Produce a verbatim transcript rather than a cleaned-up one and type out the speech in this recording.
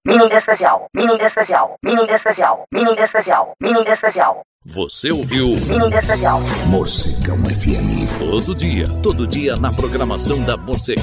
Mini especial. Mini especial. Mini especial. Mini especial. Mini especial. Você ouviu Mini especial. Morcegão F M. Todo dia, todo dia na programação da Morcegão